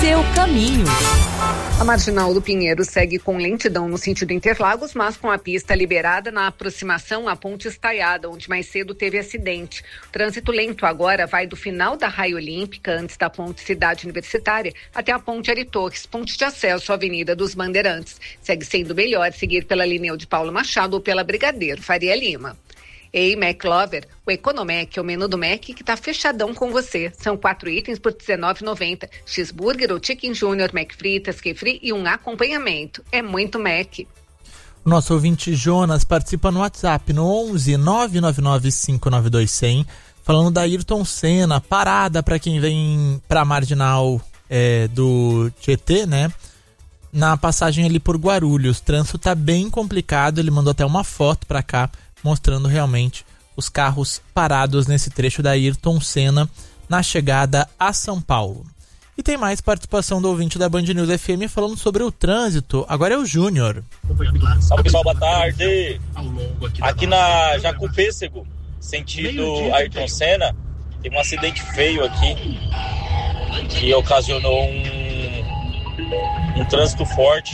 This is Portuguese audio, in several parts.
seu caminho. A Marginal do Pinheiro segue com lentidão no sentido Interlagos, mas com a pista liberada na aproximação à Ponte Estaiada, onde mais cedo teve acidente. O trânsito lento agora vai do final da Raia Olímpica, antes da Ponte Cidade Universitária, até a Ponte Ari Torres, ponte de acesso à Avenida dos Bandeirantes. Segue sendo melhor seguir pela Lineu de Paulo Machado ou pela Brigadeiro Faria Lima. Ei, McLover, o Economac é o menu do Mac que está fechadão com você. São 4 itens por R$19,90. Cheeseburger ou Chicken Junior, McFritas, Kefri e um acompanhamento. É muito Mac. Nosso ouvinte Jonas participa no WhatsApp no 11 999 592 100, falando da Ayrton Senna, parada para quem vem para a Marginal do Tietê, né? Na passagem ali por Guarulhos. O trânsito tá bem complicado, ele mandou até uma foto para cá, mostrando realmente os carros parados nesse trecho da Ayrton Senna na chegada a São Paulo. E tem mais participação do ouvinte da Band News FM falando sobre o trânsito. Agora é o Júnior. Salve pessoal, boa tarde. Aqui na Jacu Pêssego, sentido Ayrton Senna, tem um acidente feio aqui que ocasionou um trânsito forte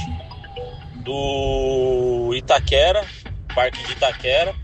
do Itaquera, Parque de Itaquera,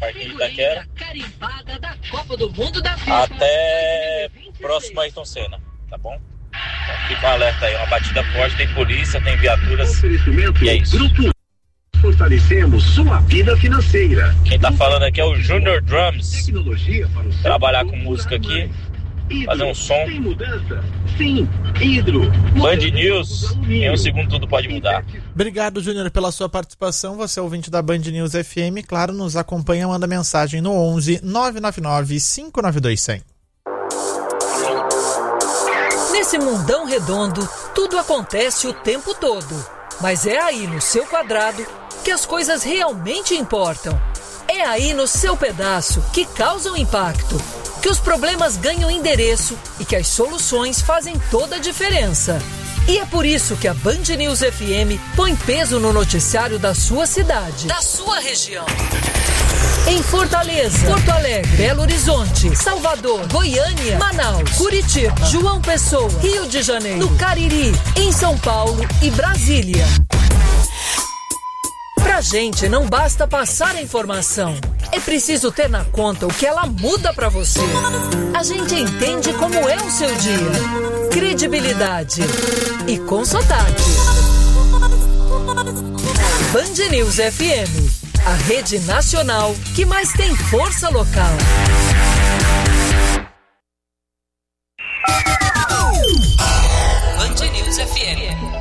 até próximo a Ayrton Senna, tá bom? Então fica um alerta aí, uma batida forte, tem polícia, tem viaturas, e é isso. Fortalecemos sua vida financeira. Quem tá falando aqui é o Junior Drums, trabalhar com música aqui, fazer um som. Tem mudança? Sim, Hidro. Band News, em um segundo tudo pode mudar. Obrigado, Júnior, pela sua participação. Você é ouvinte da Band News FM, claro, nos acompanha, manda mensagem no 11 999 592 100. Nesse mundão redondo, tudo acontece o tempo todo. Mas é aí no seu quadrado que as coisas realmente importam. É aí no seu pedaço que causam impacto, que os problemas ganham endereço e que as soluções fazem toda a diferença. E é por isso que a Band News FM põe peso no noticiário da sua cidade, da sua região. Em Fortaleza, Porto Alegre, Belo Horizonte, Salvador, Goiânia, Manaus, Curitiba, João Pessoa, Rio de Janeiro, no Cariri, em São Paulo e Brasília. Pra gente não basta passar a informação, é preciso ter na conta o que ela muda pra você. A gente entende como é o seu dia. Credibilidade e com sotaque. Band News FM, a rede nacional que mais tem força local. Band News FM.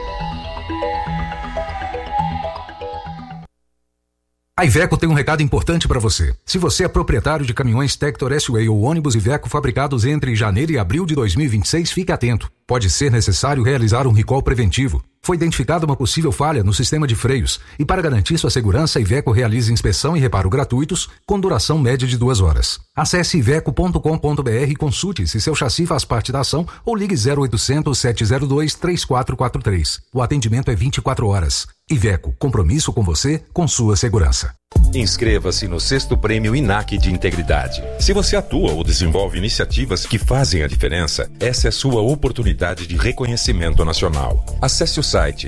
A Iveco tem um recado importante para você. Se você é proprietário de caminhões Tector S-Way ou ônibus Iveco fabricados entre janeiro e abril de 2026, fique atento. Pode ser necessário realizar um recall preventivo. Foi identificada uma possível falha no sistema de freios e, para garantir sua segurança, a Iveco realiza inspeção e reparo gratuitos com duração média de 2 horas. Acesse iveco.com.br e consulte se seu chassi faz parte da ação ou ligue 0800 702 3443. O atendimento é 24 horas. Iveco, compromisso com você, com sua segurança. Inscreva-se no 6º Prêmio INAC de Integridade. Se você atua ou desenvolve iniciativas que fazem a diferença, essa é a sua oportunidade de reconhecimento nacional. Acesse o site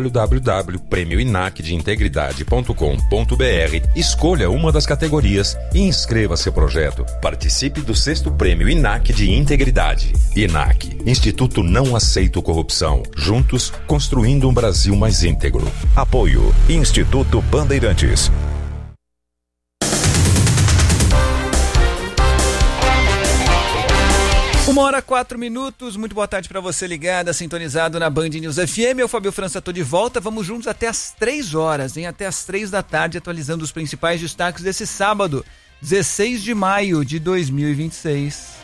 www.premioinacdeintegridade.com.br, escolha uma das categorias e inscreva seu projeto. Participe do 6º Prêmio INAC de Integridade. INAC, Instituto Não Aceito Corrupção. Juntos, construindo um Brasil mais íntegro. Apoio Instituto Bandeirantes. 1h04, muito boa tarde para você ligada, sintonizado na Band News FM. Eu, Fábio França, estou de volta, vamos juntos até as 3 horas, até as 3 da tarde, atualizando os principais destaques desse sábado, 16 de maio de 2026.